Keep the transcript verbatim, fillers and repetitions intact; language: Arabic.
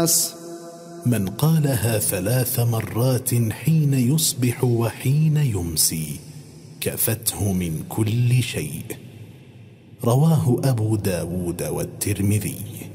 من قالها ثلاث مرات حين يصبح وحين يمسي كفته من كل شيء. رواه أبو داود والترمذي.